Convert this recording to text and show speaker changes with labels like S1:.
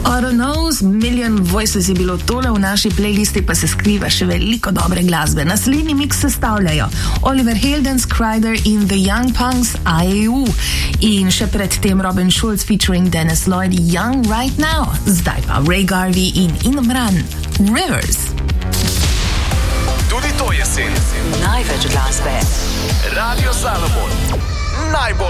S1: Auto Knows, Million Voices je bilo tole, v naši playlisti pa se skriva še veliko dobre glasbe. Naslednji mix sestavljajo Oliver Heldens, Kryder in The Young Punks, IAU. In še predtem Robin Schulz featuring Dennis Lloyd, Young Right Now. Zdaj pa Ray Garvey in Imran, Rivers.
S2: Tudi to jesen.
S3: Največ glasbe.
S2: Radio Salomon. Najbolj